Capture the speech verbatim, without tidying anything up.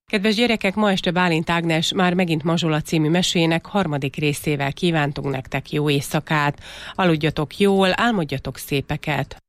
Kedves gyerekek, ma este Bálint Ágnes már megint Mazsola című mesének harmadik részével kívántunk nektek jó éjszakát. Aludjatok jól, álmodjatok szépeket.